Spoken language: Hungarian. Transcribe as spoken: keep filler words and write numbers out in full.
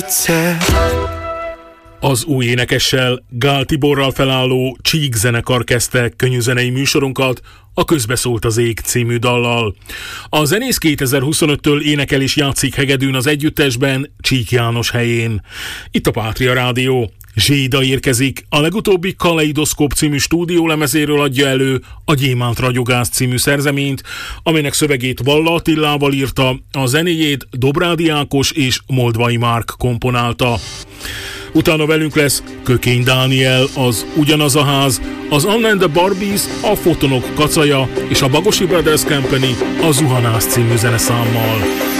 Az új énekessel, Gál Tiborral felálló Csík zenekar kezdte könnyűzenei műsorunkat a Közbeszólt az ég című dallal. A zenész kétezer-huszonöttől énekel és játszik hegedűn az együttesben Csík János helyén. Itt a Pátria Rádió. Zséda érkezik, a legutóbbi Kaleidoszkóp című stúdiólemezéről adja elő a Gyémánt Ragyogász című szerzeményt, aminek szövegét Valla Attilával írta, a zenéjét Dobrádi Ákos és Moldvai Márk komponálta. Utána velünk lesz Kökény Dániel, az Ugyanaz a ház, az Anna and the Barbies, a Fotonok kacaja és a Bagosi Brothers Company a Zuhanás című zeneszámmal.